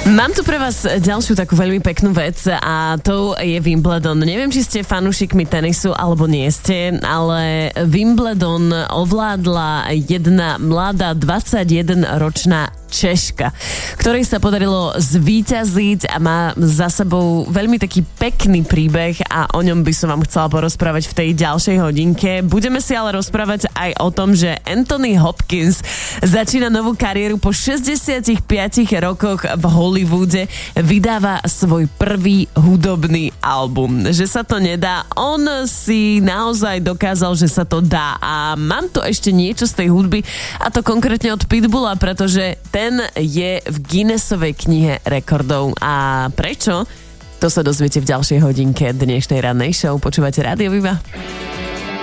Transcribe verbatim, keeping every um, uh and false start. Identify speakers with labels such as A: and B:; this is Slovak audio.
A: Mám tu pre vás ďalšiu takú veľmi peknú vec a to je Wimbledon. Neviem, či ste fanúšikmi tenisu alebo nie ste, ale Wimbledon ovládla jedna mladá dvadsaťjedenročná Češka, ktorej sa podarilo zvíťaziť a má za sebou veľmi taký pekný príbeh a o ňom by som vám chcela porozprávať v tej ďalšej hodinke. Budeme si ale rozprávať aj o tom, že Anthony Hopkins začína novú kariéru po šesťdesiatich piatich rokoch v Hollywoode, vydáva svoj prvý hudobný album. Že sa to nedá, on si naozaj dokázal, že sa to dá a mám tu ešte niečo z tej hudby a to konkrétne od Pitbulla, pretože ten je v Guinnessovej knihe rekordov. A prečo? To sa dozviete v ďalšej hodinke dnešnej rannej show. Počúvate Rádio Viva?